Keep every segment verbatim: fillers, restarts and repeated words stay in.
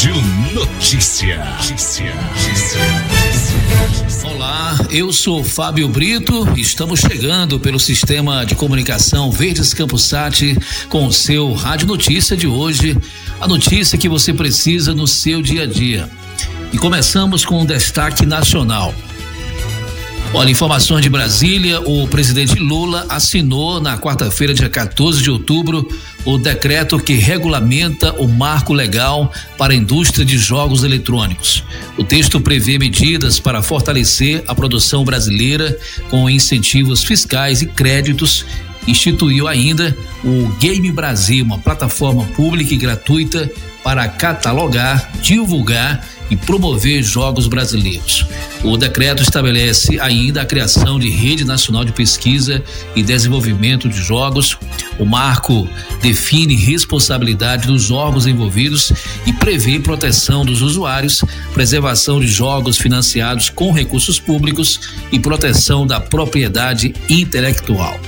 Rádio Notícia. Notícia. Olá, eu sou Fábio Brito, estamos chegando pelo sistema de comunicação Verdes Campusat com o seu Rádio Notícia de hoje, a notícia que você precisa no seu dia a dia. E começamos com um destaque nacional. Olha, informações de Brasília, o presidente Lula assinou na quarta-feira, dia quatorze de outubro, o decreto que regulamenta o marco legal para a indústria de jogos eletrônicos. O texto prevê medidas para fortalecer a produção brasileira com incentivos fiscais e créditos. Instituiu ainda o Game Brasil, uma plataforma pública e gratuita para catalogar, divulgar e promover jogos brasileiros. O decreto estabelece ainda a criação de Rede Nacional de Pesquisa e Desenvolvimento de Jogos. O marco define responsabilidade dos órgãos envolvidos e prevê proteção dos usuários, preservação de jogos financiados com recursos públicos e proteção da propriedade intelectual.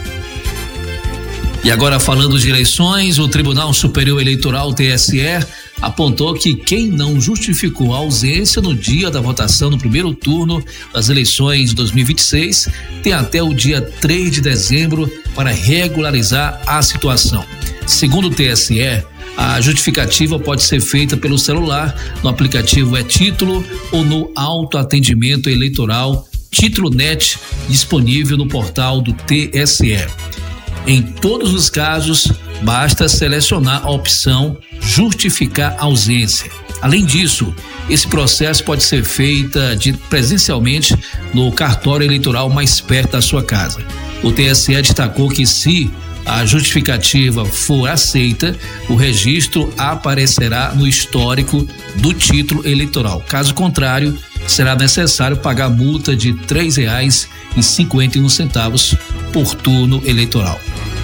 E agora, falando de eleições, o Tribunal Superior Eleitoral, T S E, apontou que quem não justificou a ausência no dia da votação no primeiro turno das eleições de dois mil e vinte e seis tem até o dia três de dezembro para regularizar a situação. Segundo o T S E, a justificativa pode ser feita pelo celular, no aplicativo E-Título ou no autoatendimento eleitoral Título Net, disponível no portal do T S E. Em todos os casos, basta selecionar a opção justificar ausência. Além disso, esse processo pode ser feito de, presencialmente no cartório eleitoral mais perto da sua casa. O T S E destacou que, se a justificativa for aceita, o registro aparecerá no histórico do título eleitoral. Caso contrário, será necessário pagar multa de três reais e cinquenta e um centavos por turno eleitoral.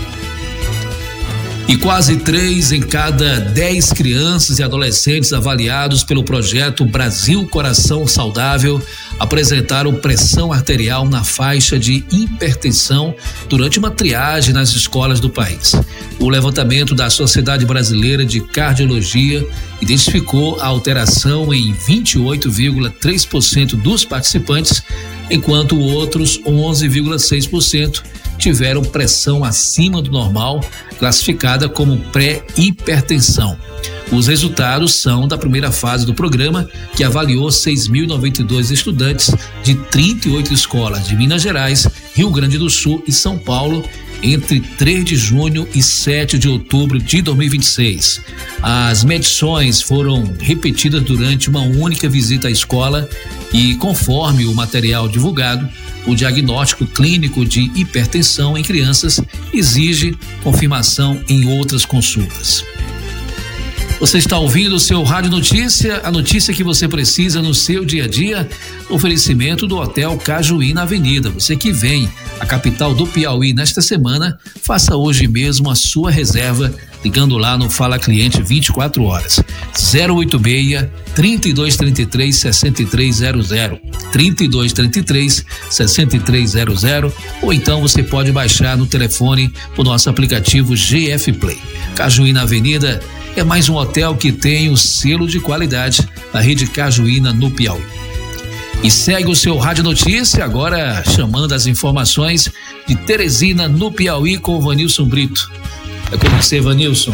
E quase três em cada dez crianças e adolescentes avaliados pelo projeto Brasil Coração Saudável apresentaram pressão arterial na faixa de hipertensão durante uma triagem nas escolas do país. O levantamento da Sociedade Brasileira de Cardiologia identificou a alteração em vinte e oito vírgula três por cento dos participantes, enquanto outros onze vírgula seis por cento tiveram pressão acima do normal, classificada como pré-hipertensão. Os resultados são da primeira fase do programa, que avaliou seis mil e noventa e dois estudantes de trinta e oito escolas de Minas Gerais, Rio Grande do Sul e São Paulo, entre três de junho e sete de outubro de dois mil e vinte e seis. As medições foram repetidas durante uma única visita à escola e, conforme o material divulgado, o diagnóstico clínico de hipertensão em crianças exige confirmação em outras consultas. Você está ouvindo o seu Rádio Notícia, a notícia que você precisa no seu dia a dia, oferecimento do Hotel Cajuí na Avenida. Você que vem à capital do Piauí nesta semana, faça hoje mesmo a sua reserva, ligando lá no Fala Cliente vinte e quatro horas, zero oito seis, trinta e dois trinta e três, sessenta e três zero zero, trinta e dois trinta e três, sessenta e três zero zero, ou então você pode baixar no telefone o nosso aplicativo G F Play. Cajuí na Avenida é mais um hotel que tem o selo de qualidade da Rede Cajuína no Piauí. E segue o seu Rádio Notícia, agora chamando as informações de Teresina, no Piauí, com o Vanilson Brito. É com você, Vanilson.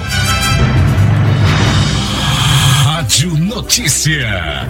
Rádio Notícia.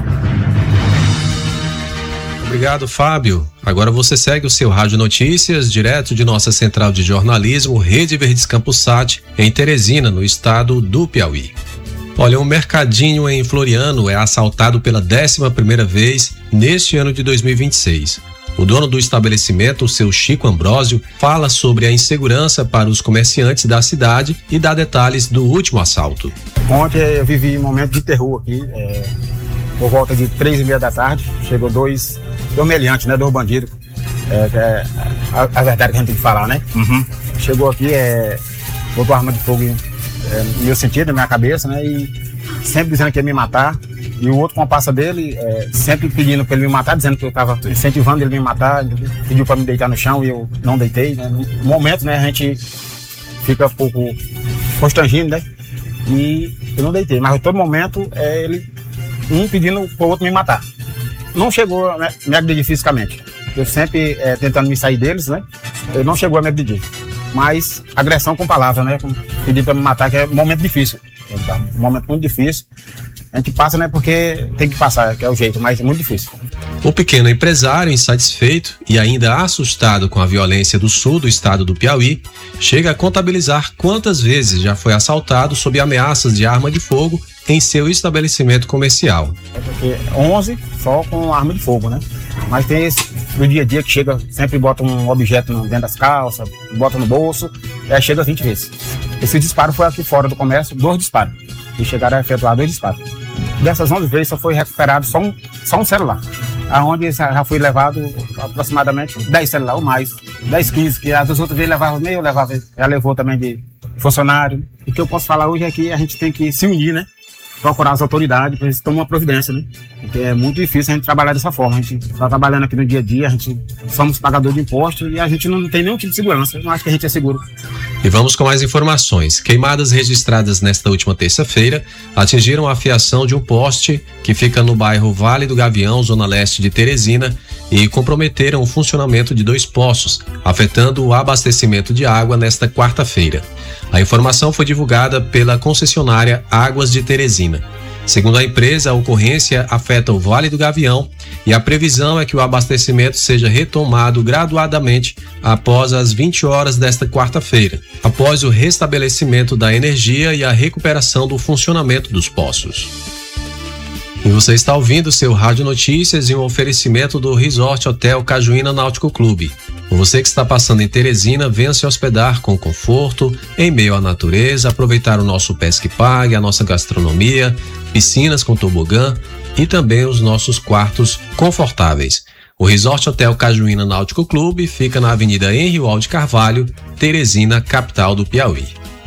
Obrigado, Fábio. Agora você segue o seu Rádio Notícias, direto de nossa central de jornalismo, Rede Verdes Campusat, em Teresina, no estado do Piauí. Olha, um mercadinho em Floriano é assaltado pela décima primeira vez neste ano de dois mil e vinte e seis. O dono do estabelecimento, o seu Chico Ambrósio, fala sobre a insegurança para os comerciantes da cidade e dá detalhes do último assalto. Ontem eu vivi um momento de terror aqui, é, por volta de três e meia da tarde, chegou dois, dois meliantes, né, dois bandidos, é, é, a, a verdade que a gente tem que falar, né? Uhum. Chegou aqui, é, botou arma de fogo em, é, no meu sentido, na minha cabeça, né, e sempre dizendo que ia me matar. E o outro com a pasta dele, é, sempre pedindo para ele me matar, dizendo que eu estava incentivando ele a me matar, pediu para me deitar no chão e eu não deitei, né? No momento, né, a gente fica um pouco constrangido, né? E eu não deitei, mas em todo momento é, ele um pedindo pro outro me matar. Não chegou a me agredir fisicamente. Eu sempre é, tentando me sair deles, né? Ele não chegou a me agredir. Mas agressão com palavra, né? Pedir para me matar, que é um momento difícil. É um momento muito difícil. A gente passa, né? Porque tem que passar, que é o jeito, mas é muito difícil. O pequeno empresário, insatisfeito e ainda assustado com a violência do sul do estado do Piauí, chega a contabilizar quantas vezes já foi assaltado sob ameaças de arma de fogo em seu estabelecimento comercial. É porque onze só com arma de fogo, né? Mas tem esse do dia a dia que chega, sempre bota um objeto dentro das calças, bota no bolso, aí chega vinte vezes. Esse disparo foi aqui fora do comércio, dois disparos. E chegaram a efetuar dois disparos. Dessas onze vezes só foi recuperado só um, só um celular. Aonde já foi levado aproximadamente dez celulares ou mais, dez, quinze, que as outras vezes levavam meio, levava, já levou também de funcionário. O que eu posso falar hoje é que a gente tem que se unir, né? Procurar as autoridades para eles tomar uma providência, né? Porque é muito difícil a gente trabalhar dessa forma. A gente está trabalhando aqui no dia a dia, a gente somos pagadores de imposto e a gente não tem nenhum tipo de segurança. Eu não acho que a gente é seguro. E vamos com mais informações. Queimadas registradas nesta última terça-feira atingiram a fiação de um poste que fica no bairro Vale do Gavião, zona leste de Teresina, e comprometeram o funcionamento de dois poços, afetando o abastecimento de água nesta quarta-feira. A informação foi divulgada pela concessionária Águas de Teresina. Segundo a empresa, a ocorrência afeta o Vale do Gavião e a previsão é que o abastecimento seja retomado graduadamente após as vinte horas desta quarta-feira, após o restabelecimento da energia e a recuperação do funcionamento dos poços. E você está ouvindo seu Rádio Notícias em um oferecimento do Resort Hotel Cajuína Náutico Clube. Você que está passando em Teresina, venha se hospedar com conforto, em meio à natureza, aproveitar o nosso Pesque Pague, a nossa gastronomia, piscinas com tobogã e também os nossos quartos confortáveis. O Resort Hotel Cajuína Náutico Clube fica na Avenida Henri Walde Carvalho, Teresina, capital do Piauí.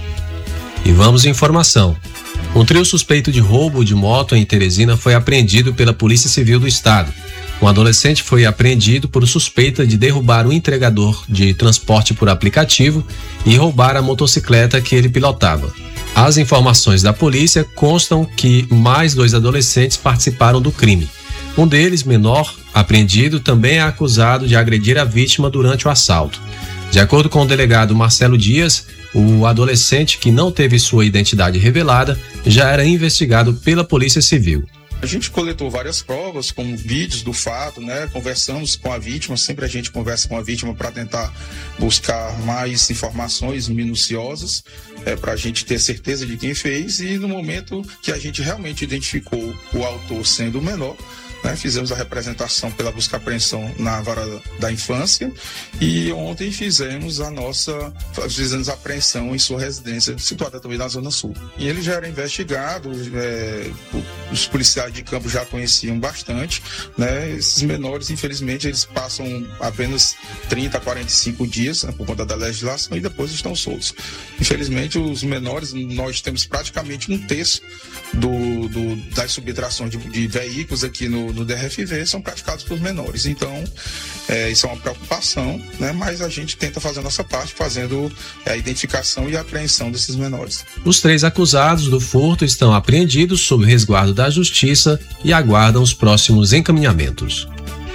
E vamos em informação. Um trio suspeito de roubo de moto em Teresina foi apreendido pela Polícia Civil do Estado. Um adolescente foi apreendido por suspeita de derrubar um entregador de transporte por aplicativo e roubar a motocicleta que ele pilotava. As informações da polícia constam que mais dois adolescentes participaram do crime. Um deles, menor, apreendido, também é acusado de agredir a vítima durante o assalto. De acordo com o delegado Marcelo Dias, o adolescente, que não teve sua identidade revelada, já era investigado pela Polícia Civil. A gente coletou várias provas, como vídeos do fato, né? Conversamos com a vítima, sempre a gente conversa com a vítima para tentar buscar mais informações minuciosas, é, para a gente ter certeza de quem fez, e no momento que a gente realmente identificou o autor sendo o menor, né, fizemos a representação pela busca e apreensão na vara da infância e ontem fizemos a nossa, fizemos a apreensão em sua residência, situada também na Zona Sul. E ele já era investigado, é, os policiais de campo já conheciam bastante, né, esses menores, infelizmente, eles passam apenas trinta a quarenta e cinco dias, né, por conta da legislação, e depois estão soltos. Infelizmente, os menores, nós temos praticamente um terço do, do, das subtrações de, de veículos aqui no no D R F V são praticados por menores. Então, é, isso é uma preocupação, né? Mas a gente tenta fazer a nossa parte, fazendo é, a identificação e a apreensão desses menores. Os três acusados do furto estão apreendidos sob resguardo da Justiça e aguardam os próximos encaminhamentos.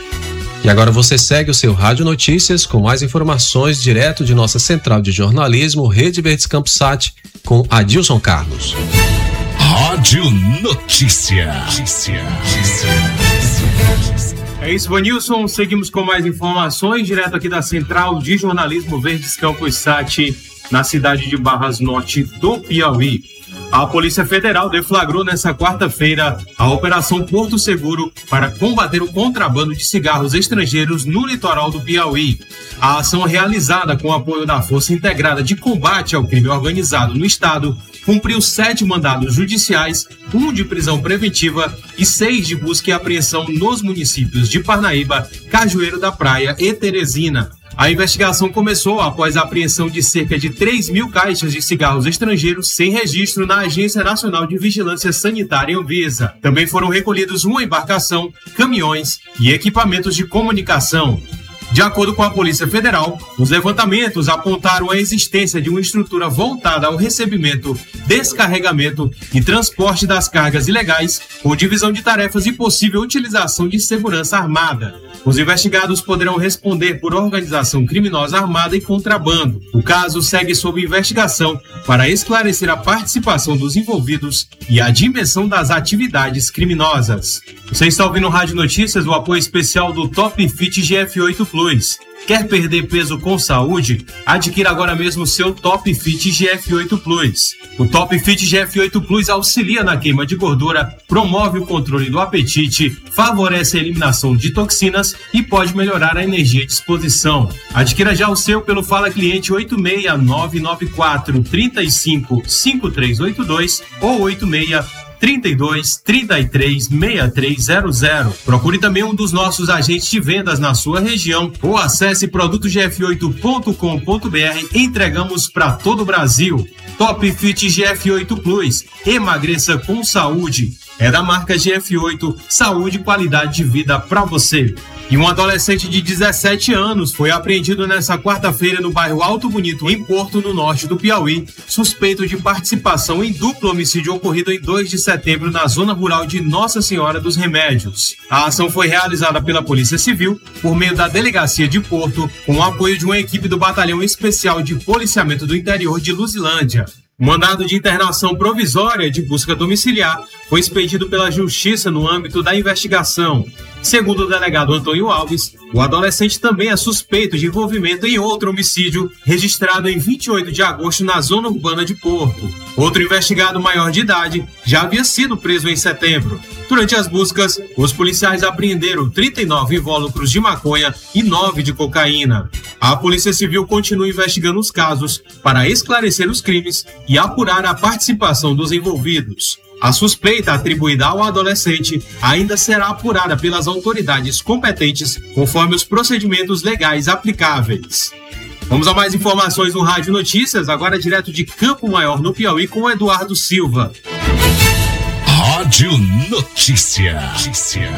E agora você segue o seu Rádio Notícias com mais informações direto de nossa central de jornalismo, Rede Verdes Campusat, com Adilson Carlos. Rádio Notícia. Notícia. É isso, Vanilson. Seguimos com mais informações direto aqui da Central de Jornalismo Verdes Campusat, na cidade de Barras Norte do Piauí. A Polícia Federal deflagrou nesta quarta-feira a Operação Porto Seguro para combater o contrabando de cigarros estrangeiros no litoral do Piauí. A ação realizada com o apoio da Força Integrada de Combate ao Crime Organizado no Estado cumpriu sete mandados judiciais, um de prisão preventiva e seis de busca e apreensão nos municípios de Parnaíba, Cajueiro da Praia e Teresina. A investigação começou após a apreensão de cerca de três mil caixas de cigarros estrangeiros sem registro na Agência Nacional de Vigilância Sanitária Anvisa. Também foram recolhidos uma embarcação, caminhões e equipamentos de comunicação. De acordo com a Polícia Federal, os levantamentos apontaram a existência de uma estrutura voltada ao recebimento, descarregamento e transporte das cargas ilegais, com divisão de tarefas e possível utilização de segurança armada. Os investigados poderão responder por organização criminosa armada e contrabando. O caso segue sob investigação para esclarecer a participação dos envolvidos e a dimensão das atividades criminosas. Você está ouvindo o Rádio Notícias, o apoio especial do Top Fit G F oito Plus. Quer perder peso com saúde? Adquira agora mesmo o seu Top Fit G F oito Plus. O Top Fit G F oito Plus auxilia na queima de gordura, promove o controle do apetite, favorece a eliminação de toxinas e pode melhorar a energia e disposição. Adquira já o seu pelo Fala Cliente oito seis nove nove quatro três cinco cinco três oito dois ou oito seis trinta e dois, trinta e três, sessenta e três zero zero. Procure também um dos nossos agentes de vendas na sua região ou acesse produto g f oito ponto com ponto b r. Entregamos para todo o Brasil. Top Fit G F oito Plus. Emagreça com saúde. É da marca G F oito, saúde e qualidade de vida para você. E um adolescente de dezessete anos foi apreendido nesta quarta-feira no bairro Alto Bonito, em Porto, no norte do Piauí, suspeito de participação em duplo homicídio ocorrido em dois de setembro na zona rural de Nossa Senhora dos Remédios. A ação foi realizada pela Polícia Civil por meio da Delegacia de Porto, com o apoio de uma equipe do Batalhão Especial de Policiamento do Interior de Luzilândia. O mandado de internação provisória de busca domiciliar foi expedido pela Justiça no âmbito da investigação. Segundo o delegado Antônio Alves, o adolescente também é suspeito de envolvimento em outro homicídio registrado em vinte e oito de agosto na zona urbana de Porto. Outro investigado maior de idade já havia sido preso em setembro. Durante as buscas, os policiais apreenderam trinta e nove invólucros de maconha e nove de cocaína. A Polícia Civil continua investigando os casos para esclarecer os crimes e apurar a participação dos envolvidos. A suspeita atribuída ao adolescente ainda será apurada pelas autoridades competentes conforme os procedimentos legais aplicáveis. Vamos a mais informações no Rádio Notícias, agora direto de Campo Maior, no Piauí, com o Eduardo Silva. Rádio Notícia. Notícia.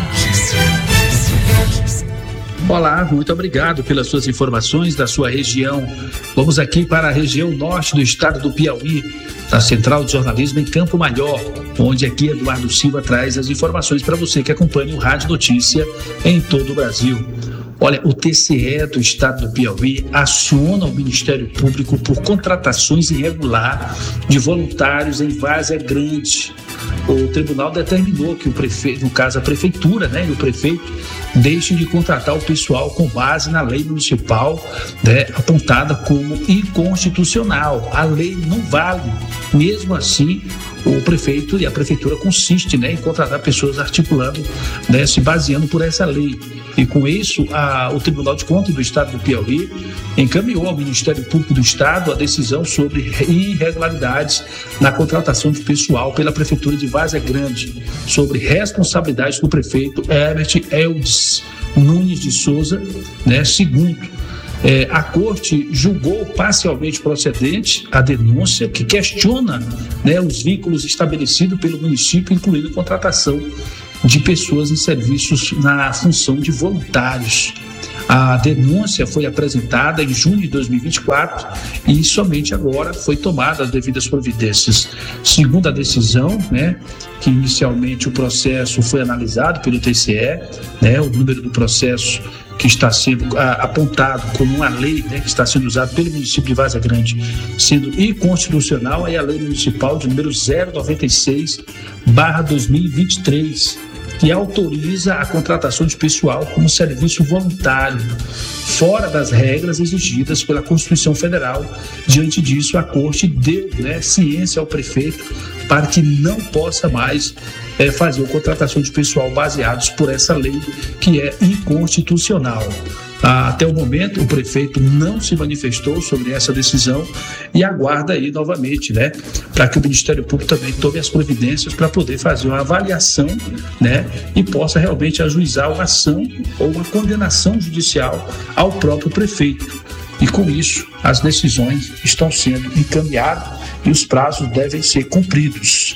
Olá, muito obrigado pelas suas informações da sua região. Vamos aqui para a região norte do estado do Piauí, da Central de Jornalismo em Campo Maior, onde aqui Eduardo Silva traz as informações para você que acompanha o Rádio Notícia em todo o Brasil. Olha, o T C E do estado do Piauí aciona o Ministério Público por contratações irregulares de voluntários em Várzea Grande. O tribunal determinou que o prefeito, no caso a prefeitura, né, e o prefeito deixem de contratar o pessoal com base na lei municipal, né, apontada como inconstitucional. A lei não vale. Mesmo assim, o prefeito e a prefeitura consiste, né, em contratar pessoas articulando, né, se baseando por essa lei. E com isso, a, o Tribunal de Contas do Estado do Piauí encaminhou ao Ministério Público do Estado a decisão sobre irregularidades na contratação de pessoal pela Prefeitura de Várzea Grande, sobre responsabilidades do prefeito Herbert Eudes Nunes de Souza, né, segundo. É, a Corte julgou parcialmente procedente a denúncia que questiona, né, os vínculos estabelecidos pelo município, incluindo a contratação de pessoas em serviços na função de voluntários. A denúncia foi apresentada em junho de dois mil e vinte e quatro e somente agora foi tomada as devidas providências. Segundo a decisão, né, que inicialmente o processo foi analisado pelo T C E, né, o número do processo que está sendo a, apontado como uma lei, né, que está sendo usada pelo município de Várzea Grande, sendo inconstitucional, é a lei municipal de número zero noventa e seis barra dois mil e vinte e três, que autoriza a contratação de pessoal como serviço voluntário, fora das regras exigidas pela Constituição Federal. Diante disso, a Corte deu, né, ciência ao prefeito para que não possa mais é, fazer a contratação de pessoal baseados por essa lei que é inconstitucional. Até o momento, o prefeito não se manifestou sobre essa decisão e aguarda aí novamente, né, para que o Ministério Público também tome as providências para poder fazer uma avaliação, né, e possa realmente ajuizar uma ação ou uma condenação judicial ao próprio prefeito. E com isso, as decisões estão sendo encaminhadas e os prazos devem ser cumpridos.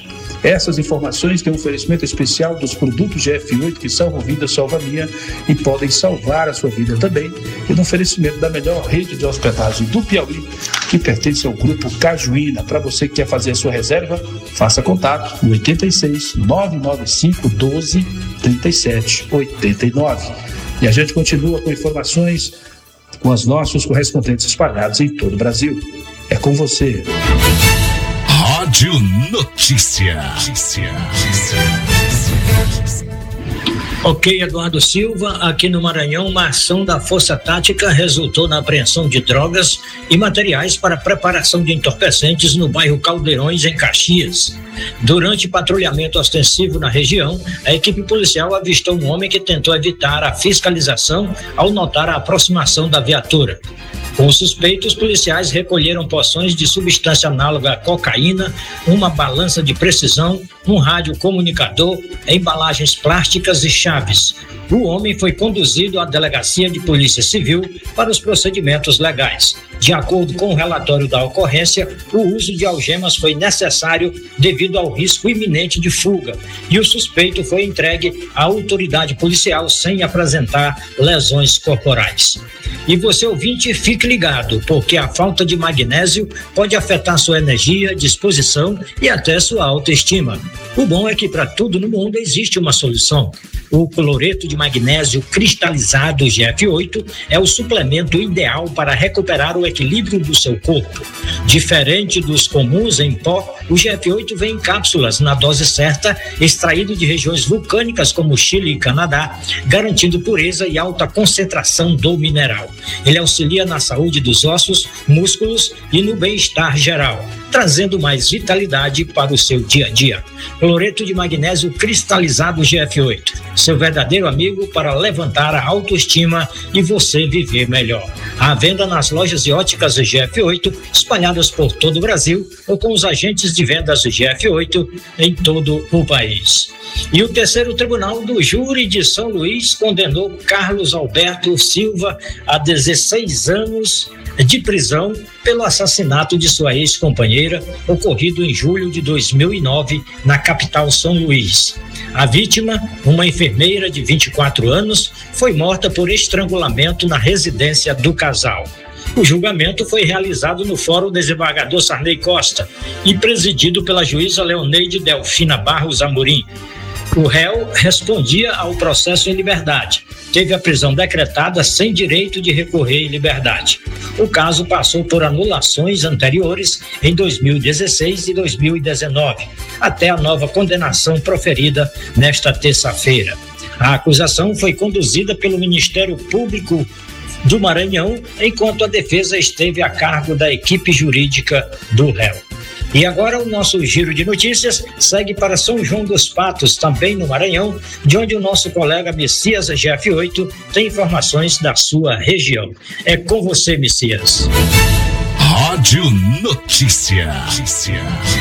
Essas informações têm um oferecimento especial dos produtos G F oito que salvam vida, salva a minha e podem salvar a sua vida também. E no oferecimento da melhor rede de hospedagem do Piauí, que pertence ao Grupo Cajuína. Para você que quer fazer a sua reserva, faça contato no oitenta e seis, nove nove cinco, doze, trinta e sete, oitenta e nove. E a gente continua com informações com os nossos correspondentes espalhados em todo o Brasil. É com você. Rádio Notícia. Notícia. Ok, Eduardo Silva, aqui no Maranhão, uma ação da Força Tática resultou na apreensão de drogas e materiais para preparação de entorpecentes no bairro Caldeirões, em Caxias. Durante patrulhamento ostensivo na região, a equipe policial avistou um homem que tentou evitar a fiscalização ao notar a aproximação da viatura. Com o suspeito, os policiais recolheram porções de substância análoga à cocaína, uma balança de precisão, um rádio comunicador, embalagens plásticas e chaves. O homem foi conduzido à Delegacia de Polícia Civil para os procedimentos legais. De acordo com o relatório da ocorrência, o uso de algemas foi necessário devido ao risco iminente de fuga e o suspeito foi entregue à autoridade policial sem apresentar lesões corporais. E você, ouvinte, fique ligado, porque a falta de magnésio pode afetar sua energia, disposição e até sua autoestima. O bom é que para tudo no mundo existe uma solução. O cloreto de magnésio cristalizado G F oito é o suplemento ideal para recuperar o equilíbrio do seu corpo. Diferente dos comuns em pó, o G F oito vem em cápsulas na dose certa, extraído de regiões vulcânicas como Chile e Canadá, garantindo pureza e alta concentração do mineral. Ele auxilia na saúde dos ossos, músculos e no bem-estar geral, trazendo mais vitalidade para o seu dia a dia. Cloreto de magnésio cristalizado G F oito, seu verdadeiro amigo para levantar a autoestima e você viver melhor. À venda nas lojas de óticas G F oito, espalhadas por todo o Brasil, ou com os agentes de vendas G F oito em todo o país. E o terceiro tribunal do júri de São Luís condenou Carlos Alberto Silva a dezesseis anos de prisão pelo assassinato de sua ex-companheira, ocorrido em julho de dois mil e nove, na capital São Luís. A vítima, uma enfermeira de vinte e quatro anos, foi morta por estrangulamento na residência do casal. O julgamento foi realizado no Fórum Desembargador Sarney Costa e presidido pela juíza Leoneide Delfina Barros Amorim. O réu respondia ao processo em liberdade. Teve a prisão decretada sem direito de recorrer em liberdade. O caso passou por anulações anteriores em dois mil e dezesseis e dois mil e dezenove, até a nova condenação proferida nesta terça-feira. A acusação foi conduzida pelo Ministério Público do Maranhão, enquanto a defesa esteve a cargo da equipe jurídica do réu. E agora o nosso giro de notícias segue para São João dos Patos, também no Maranhão, de onde o nosso colega Messias G F oito tem informações da sua região. É com você, Messias. Rádio Notícia. Notícia.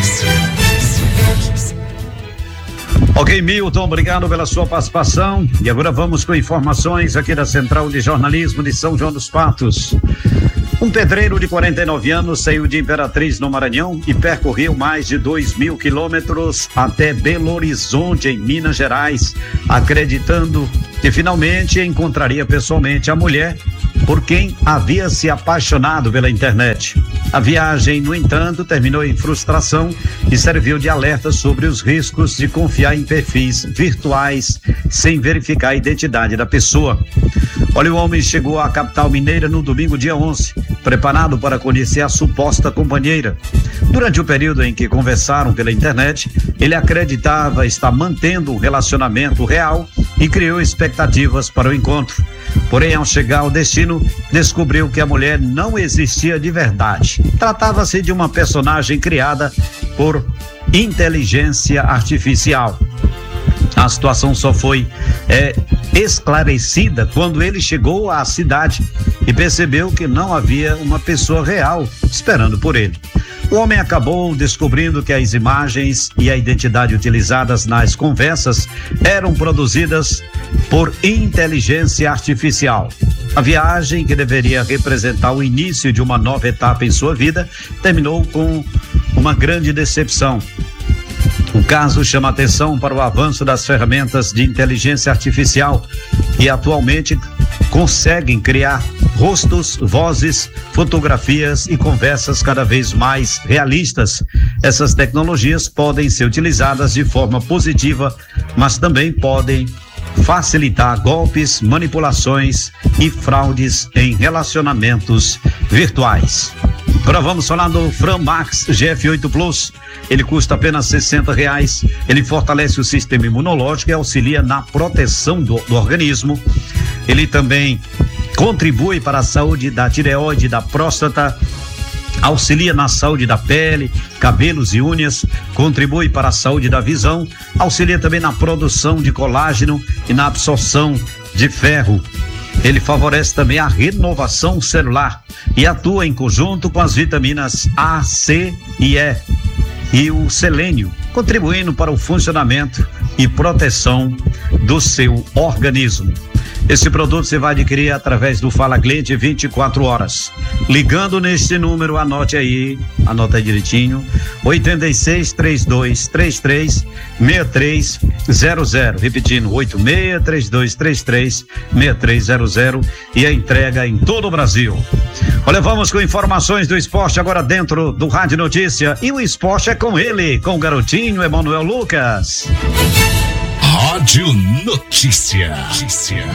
Ok, Milton, obrigado pela sua participação. E agora vamos com informações aqui da Central de Jornalismo de São João dos Patos. Um pedreiro de quarenta e nove anos saiu de Imperatriz, no Maranhão, e percorreu mais de dois mil quilômetros até Belo Horizonte, em Minas Gerais, acreditando que finalmente encontraria pessoalmente a mulher por quem havia se apaixonado pela internet. A viagem, no entanto, terminou em frustração e serviu de alerta sobre os riscos de confiar em perfis virtuais sem verificar a identidade da pessoa. Olha, o homem chegou à capital mineira no domingo, dia onze, preparado para conhecer a suposta companheira. Durante o período em que conversaram pela internet, ele acreditava estar mantendo um relacionamento real e criou expectativas para o encontro. Porém, ao chegar ao destino, descobriu que a mulher não existia de verdade. Tratava-se de uma personagem criada por inteligência artificial. A situação só foi é, esclarecida quando ele chegou à cidade e percebeu que não havia uma pessoa real esperando por ele. O homem acabou descobrindo que as imagens e a identidade utilizadas nas conversas eram produzidas por inteligência artificial. A viagem, que deveria representar o início de uma nova etapa em sua vida, terminou com uma grande decepção. O caso chama atenção para o avanço das ferramentas de inteligência artificial que atualmente conseguem criar rostos, vozes, fotografias e conversas cada vez mais realistas. Essas tecnologias podem ser utilizadas de forma positiva, mas também podem facilitar golpes, manipulações e fraudes em relacionamentos virtuais. Agora vamos falar do Fran Max G F oito Plus. Ele custa apenas sessenta reais. Ele fortalece o sistema imunológico e auxilia na proteção do, do organismo. Ele também contribui para a saúde da tireoide, da próstata, auxilia na saúde da pele, cabelos e unhas, contribui para a saúde da visão, auxilia também na produção de colágeno e na absorção de ferro. Ele favorece também a renovação celular e atua em conjunto com as vitaminas A, C e E e o selênio, contribuindo para o funcionamento e proteção do seu organismo. Esse produto você vai adquirir através do Fala Cliente vinte e quatro horas. Ligando neste número, anote aí, anota aí direitinho, oito seis, três dois três três, seis três zero zero. Repetindo, oito seis, três dois três três, seis três zero zero e a entrega em todo o Brasil. Olha, vamos com informações do esporte agora dentro do Rádio Notícia. E o esporte é com ele, com o garotinho Emanuel Lucas. Rádio Notícia. Notícia.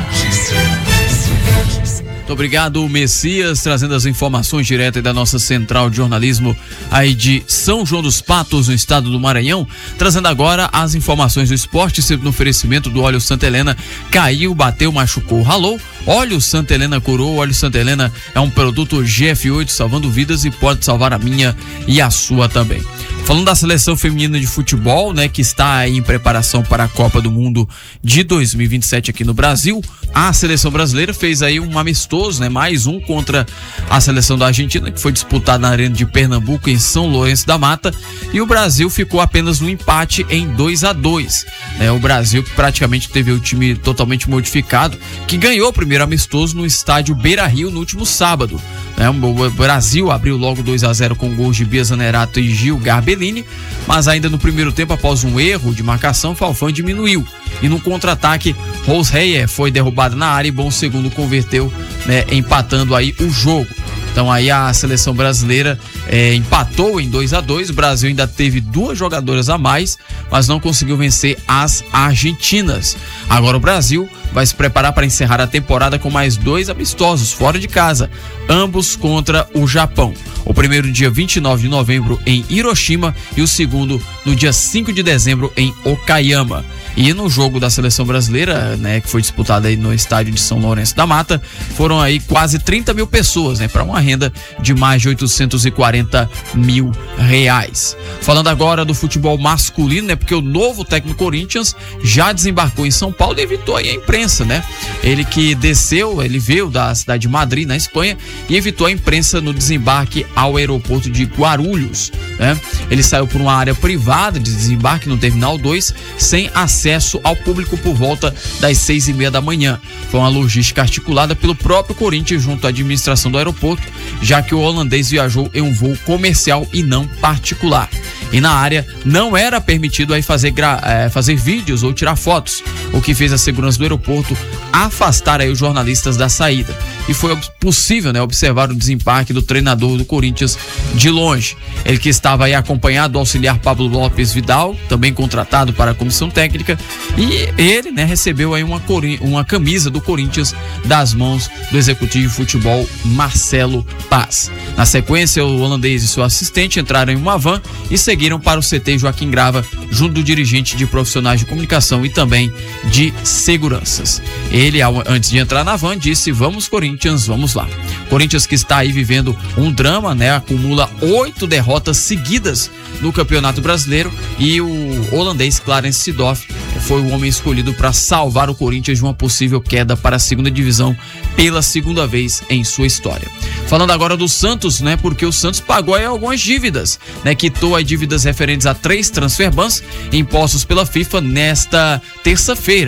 Muito obrigado, Messias, trazendo as informações diretas da nossa central de jornalismo aí de São João dos Patos, no estado do Maranhão, trazendo agora as informações do esporte, sempre no oferecimento do óleo Santa Helena. Caiu, bateu, machucou, ralou. Óleo Santa Helena curou. Óleo Santa Helena é um produto G F oito, salvando vidas e pode salvar a minha e a sua também. Falando da seleção feminina de futebol, né, que está em preparação para a Copa do Mundo de dois mil e vinte e sete aqui no Brasil, a seleção brasileira fez aí um amistoso, né, mais um contra a seleção da Argentina, que foi disputado na Arena de Pernambuco, em São Lourenço da Mata, e o Brasil ficou apenas no empate em dois a dois. Né, o Brasil praticamente teve o time totalmente modificado, que ganhou o primeiro amistoso no estádio Beira-Rio no último sábado. Né, o Brasil abriu logo dois a zero com gols de Bia Zanerato e Gil Garbellini, mas ainda no primeiro tempo, após um erro de marcação, Falfan diminuiu. E no contra-ataque, Rose Heyer foi derrubada na área e Bom Segundo converteu, né, empatando aí o jogo. Então aí a seleção brasileira é, empatou em dois a dois. O Brasil ainda teve duas jogadoras a mais, mas não conseguiu vencer as argentinas. Agora o Brasil vai se preparar para encerrar a temporada com mais dois amistosos fora de casa, ambos contra o Japão. O primeiro dia vinte e nove de novembro em Hiroshima e o segundo no dia cinco de dezembro em Okayama. E no jogo da seleção brasileira, né, que foi disputado aí no estádio de São Lourenço da Mata, foram aí quase trinta mil pessoas, né, para uma renda de mais de oitocentos e quarenta mil reais. Falando agora do futebol masculino, né, porque o novo técnico Corinthians já desembarcou em São Paulo e evitou aí a imprensa, né? Ele que desceu, ele veio da cidade de Madrid, na Espanha, e evitou a imprensa no desembarque ao aeroporto de Guarulhos, né? Ele saiu por uma área privada de desembarque no Terminal dois, sem acesso ao público por volta das seis e meia da manhã. Foi uma logística articulada pelo próprio Corinthians junto à administração do aeroporto, já que o holandês viajou em um voo comercial e não particular. E na área não era permitido aí fazer, gra- é, fazer vídeos ou tirar fotos, o que fez a segurança do aeroporto afastar aí os jornalistas da saída. E foi possível, né, observar o desembarque do treinador do Corinthians de longe. Ele que estava aí acompanhado do auxiliar Pablo Lopes Vidal, também contratado para a comissão técnica, e ele, né, recebeu aí uma, cori- uma camisa do Corinthians das mãos do executivo de futebol Marcelo Paz. Na sequência, o holandês e seu assistente entraram em uma van e seguiram para o C T Joaquim Grava, junto do dirigente de profissionais de comunicação e também de seguranças. Ele, antes de entrar na van, disse: "Vamos Corinthians, vamos lá." Corinthians que está aí vivendo um drama, né? Acumula oito derrotas seguidas no Campeonato Brasileiro, e o holandês Clarence Seedorf foi o homem escolhido para salvar o Corinthians de uma possível queda para a segunda divisão pela segunda vez em sua história. Falando agora do Santos, né? Porque o Santos pagou aí algumas dívidas, né? Quitou aí dívidas referentes a três transfer bans impostos pela FIFA nesta terça-feira.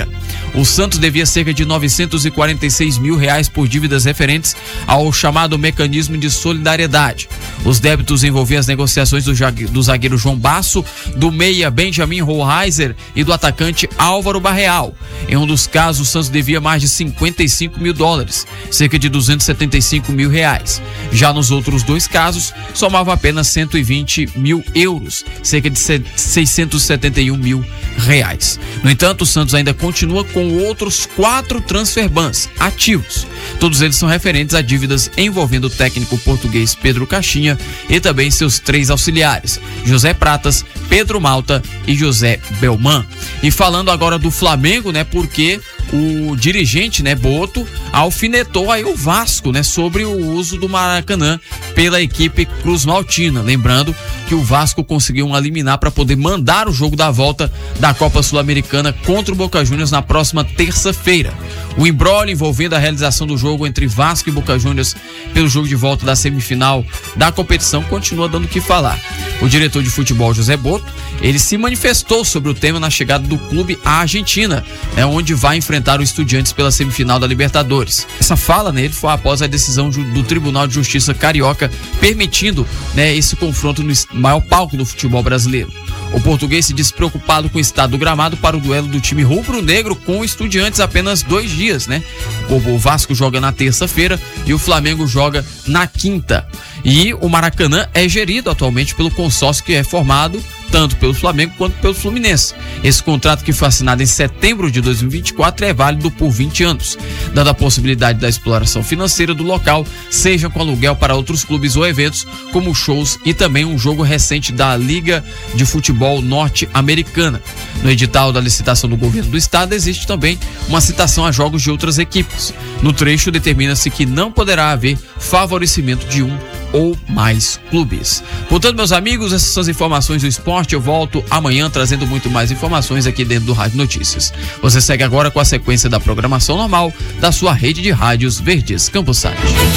O Santos devia cerca de novecentos e quarenta e seis mil reais por dívidas referentes ao chamado mecanismo de solidariedade. Os débitos envolviam as negociações do, do zagueiro João Basso, do meia Benjamin Rollheiser e do atacante Álvaro Barreal. Em um dos casos, o Santos devia mais de cinquenta e cinco mil dólares, cerca de duzentos e setenta e cinco mil reais. Já nos outros dois casos, somava apenas cento e vinte mil euros, cerca de seiscentos e setenta e um mil reais. No entanto, o Santos ainda continua com outros quatro transfer bans ativos. Todos eles são referentes a dívidas envolvendo o técnico português Pedro Caixinha e também seus três auxiliares, José Pratas, Pedro Malta e José Belman. E falando agora do Flamengo, né, porque o dirigente, né, Boto, alfinetou aí o Vasco, né, sobre o uso do Maracanã pela equipe Cruz Maltina. Lembrando que o Vasco conseguiu um liminar para poder mandar o jogo da volta da Copa Sul-Americana contra o Boca Juniors na próxima terça-feira. O imbróglio envolvendo a realização do jogo entre Vasco e Boca Juniors pelo jogo de volta da semifinal da competição continua dando o que falar. O diretor de futebol, José Boto, ele se manifestou sobre o tema na chegada do clube à Argentina, né, onde vai enfrentar o Estudiantes pela semifinal da Libertadores. Essa fala nele foi após a decisão do Tribunal de Justiça Carioca permitindo, né, esse confronto no maior palco do futebol brasileiro. O português se diz preocupado com o estado do gramado para o duelo do time rubro-negro com o Estudiantes apenas dois dias, né? O Vasco joga na terça-feira e o Flamengo joga na quinta. E o Maracanã é gerido atualmente pelo consórcio que é formado tanto pelo Flamengo quanto pelo Fluminense. Esse contrato, que foi assinado em setembro de dois mil e vinte e quatro, é válido por vinte anos, dando a possibilidade da exploração financeira do local, seja com aluguel para outros clubes ou eventos, como shows e também um jogo recente da Liga de Futebol Norte-Americana. No edital da licitação do governo do estado existe também uma citação a jogos de outras equipes. No trecho determina-se que não poderá haver favorecimento de um ou mais clubes. Portanto, meus amigos, essas são as informações do esporte. Eu volto amanhã trazendo muito mais informações aqui dentro do Rádio Notícias. Você segue agora com a sequência da programação normal da sua rede de rádios Verdes Campos Sat.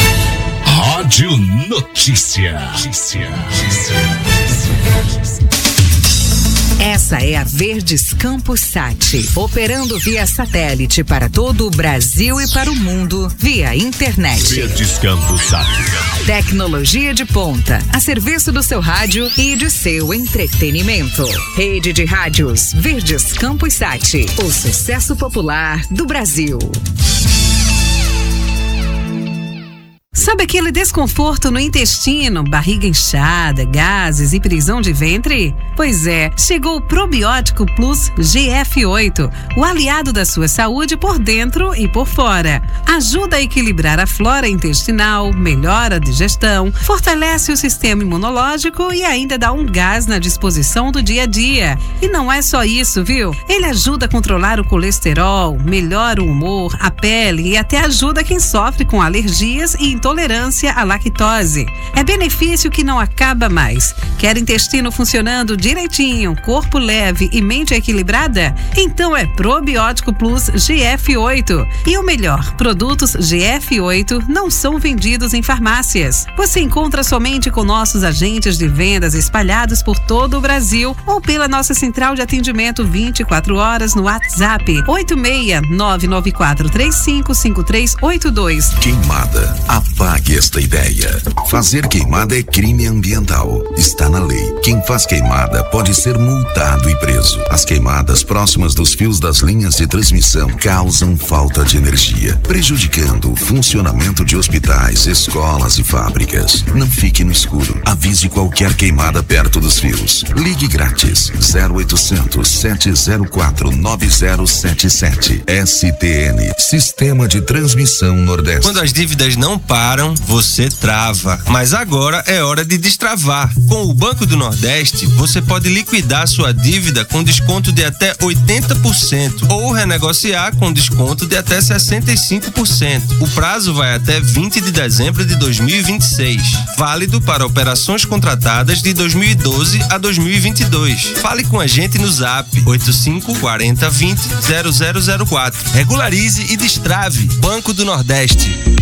Rádio Notícia. Notícia. Essa é a Verdes Campos Sat, operando via satélite para todo o Brasil e para o mundo via internet. Verdes Campos Sat. Tecnologia de ponta, a serviço do seu rádio e de seu entretenimento. Rede de rádios Verdes Campos Sat, o sucesso popular do Brasil. Sabe aquele desconforto no intestino, barriga inchada, gases e prisão de ventre? Pois é, chegou o Probiótico Plus G F oito, o aliado da sua saúde por dentro e por fora. Ajuda a equilibrar a flora intestinal, melhora a digestão, fortalece o sistema imunológico e ainda dá um gás na disposição do dia a dia. E não é só isso, viu? Ele ajuda a controlar o colesterol, melhora o humor, a pele e até ajuda quem sofre com alergias e intolerância à lactose. É benefício que não acaba mais. Quer intestino funcionando direitinho, corpo leve e mente equilibrada? Então é Probiótico Plus G F oito. E o melhor, produtos G F oito não são vendidos em farmácias. Você encontra somente com nossos agentes de vendas espalhados por todo o Brasil ou pela nossa central de atendimento vinte e quatro horas no WhatsApp oito seis nove nove quatro três cinco cinco três oito dois. Queimada. Apague esta ideia. Fazer queimada é crime ambiental. Está na lei. Quem faz queimada pode ser multado e preso. As queimadas próximas dos fios das linhas de transmissão causam falta de energia, prejudicando o funcionamento de hospitais, escolas e fábricas. Não fique no escuro. Avise qualquer queimada perto dos fios. Ligue grátis zero oitocentos, sete zero quatro, nove zero sete sete. S T N, Sistema de Transmissão Nordeste. Quando as dívidas não param, você trava. Mas agora é hora de destravar. Com o Banco do Nordeste, você pode liquidar sua dívida com desconto de até oitenta por cento ou renegociar com desconto de até sessenta e cinco por cento. O prazo vai até vinte de dezembro de dois mil e vinte e seis. Válido para operações contratadas de dois mil e doze a dois mil e vinte e dois. Fale com a gente no Zap oito cinco quatro zero vinte zero zero zero quatro. Regularize e destrave. Banco do Nordeste.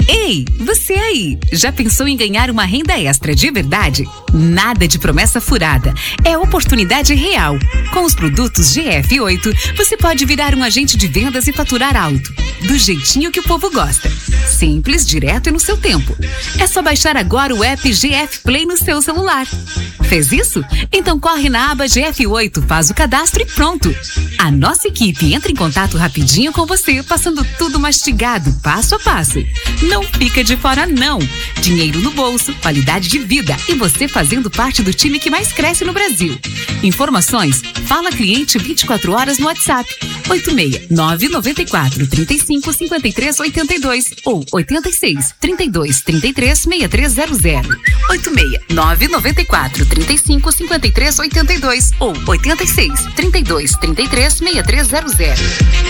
Ei, você aí, já pensou em ganhar uma renda extra de verdade? Nada de promessa furada, é oportunidade real. Com os produtos G F oito, você pode virar um agente de vendas e faturar alto, do jeitinho que o povo gosta. Simples, direto e no seu tempo. É só baixar agora o app G F Play no seu celular. Fez isso? Então corre na aba G F oito, faz o cadastro e pronto. A nossa equipe entra em contato rapidinho com você, passando tudo mastigado, passo a passo. Não fica de fora não. Dinheiro no bolso, qualidade de vida e você fazendo parte do time que mais cresce no Brasil. Informações? Fala cliente vinte e quatro horas no WhatsApp. oito seis nove nove quatro, três cinco, cinco três oito dois ou oito seis, trinta e dois, trinta e três, sessenta e três zero zero. oito seis nove nove quatro, três cinco, cinco três oito dois ou oito seis, trinta e dois, trinta e três, sessenta e três zero zero.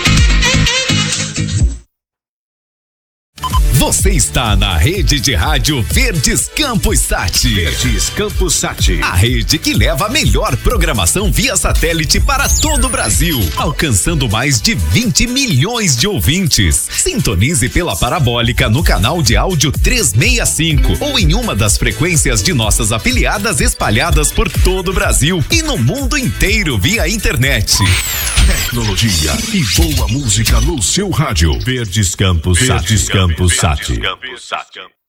Você está na rede de rádio Verdes Campos Sat. Verdes Campos Sat. A rede que leva a melhor programação via satélite para todo o Brasil, alcançando mais de vinte milhões de ouvintes. Sintonize pela parabólica no canal de áudio trezentos e sessenta e cinco ou em uma das frequências de nossas afiliadas espalhadas por todo o Brasil e no mundo inteiro via internet. Tecnologia e boa música no seu rádio. Verdes Campos Sat. Verdes Campos Sat.